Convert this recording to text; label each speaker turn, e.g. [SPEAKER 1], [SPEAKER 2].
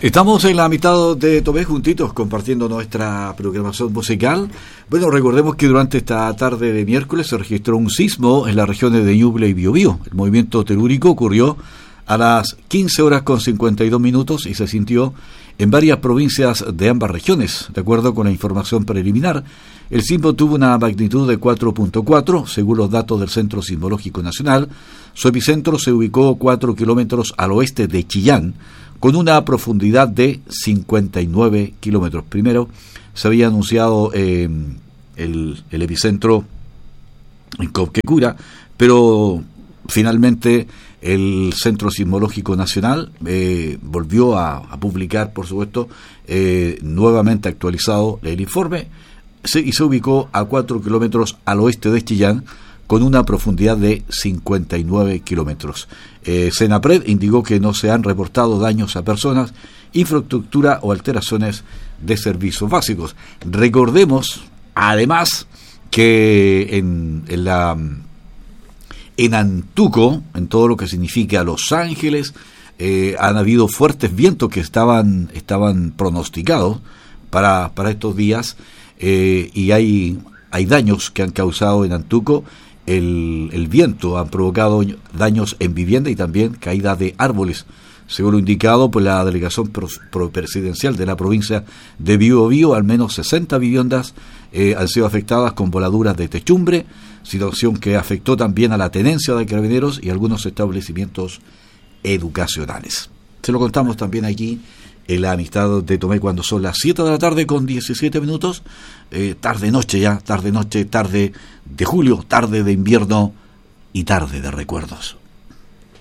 [SPEAKER 1] Estamos en la mitad de Tomé juntitos compartiendo nuestra programación musical. Bueno, recordemos que durante esta tarde de miércoles se registró un sismo en las regiones de Ñuble y Biobío. El movimiento telúrico ocurrió a las 15:52 y se sintió en varias provincias de ambas regiones. De acuerdo con la información preliminar, el sismo tuvo una magnitud de 4.4, según los datos del Centro Sismológico Nacional. Su epicentro se ubicó 4 kilómetros al oeste de Chillán, con una profundidad de 59 kilómetros. Primero se había anunciado el epicentro en Copquecura, pero finalmente el Centro Sismológico Nacional volvió a publicar, por supuesto, nuevamente actualizado el informe, y se ubicó a 4 kilómetros al oeste de Chillán, con una profundidad de 59 kilómetros. Senapred indicó que no se han reportado daños a personas, infraestructura o alteraciones de servicios básicos. Recordemos, además, que en Antuco, en todo lo que significa Los Ángeles, han habido fuertes vientos que estaban pronosticados para estos días, y hay daños que han causado en Antuco. El viento ha provocado daños en vivienda y también caída de árboles, según lo indicado por la delegación presidencial de la provincia de Biobío. Al menos 60 viviendas han sido afectadas con voladuras de techumbre, situación que afectó también a la tenencia de carabineros y algunos establecimientos educacionales. Se lo contamos también aquí en la amistad de Tomé cuando son las 7 de la tarde con 17 minutos, tarde-noche ya, tarde de julio, tarde de invierno y tarde de recuerdos.